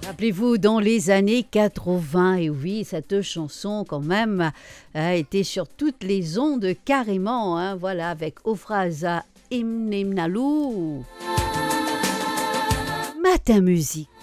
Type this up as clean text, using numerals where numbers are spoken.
Rappelez-vous, dans les années 80, et oui, cette chanson quand même a été sur toutes les ondes carrément, hein, voilà, avec Ofraza Imnemnalu. Matin Musique.